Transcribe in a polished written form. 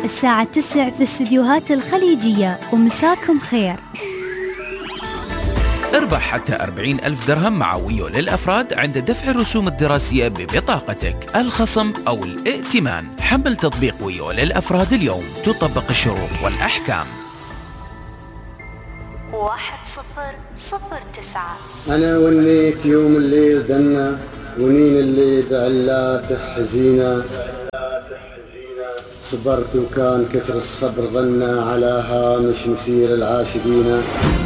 الساعة 9 في استديوهات الخليجية، ومساكم خير. اربح حتى 40,000 درهم مع ويو للأفراد عند دفع الرسوم الدراسية ببطاقتك، الخصم أو الائتمان. حمل تطبيق ويو للأفراد اليوم، تطبق الشروط والأحكام. 1009. أنا ونيت يوم الليل دنا، ونين اللي بعلاته حزينة، صبرت وكان كثر الصبر ظنا على هامش مسير العاشقين.